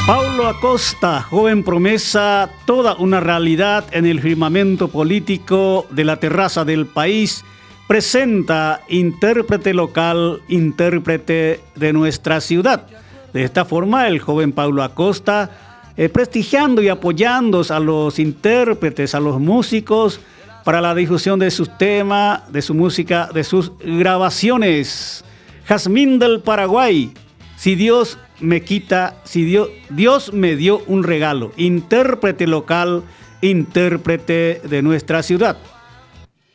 Paulo Acosta, joven promesa, toda una realidad en el firmamento político de la terraza del país, presenta intérprete local, intérprete de nuestra ciudad. De esta forma, el joven Paulo Acosta, prestigiando y apoyando a los intérpretes, a los músicos, para la difusión de sus temas, de su música, de sus grabaciones. Jazmín del Paraguay, si Dios me quita, si Dios me dio un regalo, intérprete local, intérprete de nuestra ciudad.